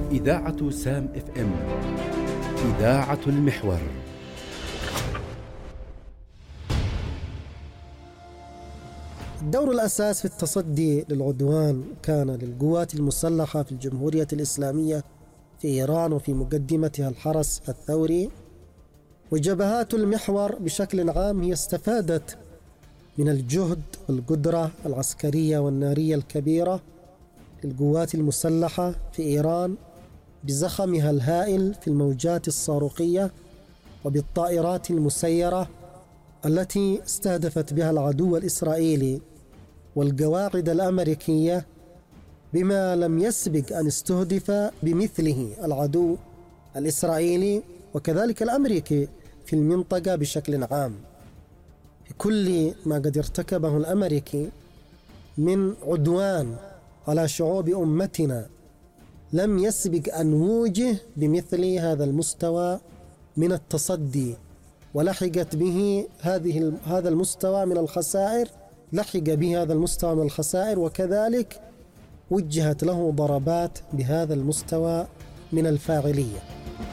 إذاعة سام اف ام، إذاعة المحور. الدور الأساس في التصدي للعدوان كان للقوات المسلحة في الجمهورية الإسلامية في إيران وفي مقدمتها الحرس الثوري. وجبهات المحور بشكل عام هي استفادت من الجهد والقدرة العسكرية والنارية الكبيرة للقوات المسلحة في إيران بزخمها الهائل في الموجات الصاروخية وبالطائرات المسيرة التي استهدفت بها العدو الإسرائيلي والقواعد الأمريكية، بما لم يسبق أن استهدف بمثله العدو الإسرائيلي وكذلك الأمريكي في المنطقة بشكل عام. في كل ما قد ارتكبه الأمريكي من عدوان على شعوب أمتنا لم يسبق أن نواجه بمثل هذا المستوى من التصدي، ولحقت به هذا المستوى من الخسائر، لحق به هذا المستوى من الخسائر، وكذلك وجهت له ضربات بهذا المستوى من الفاعلية.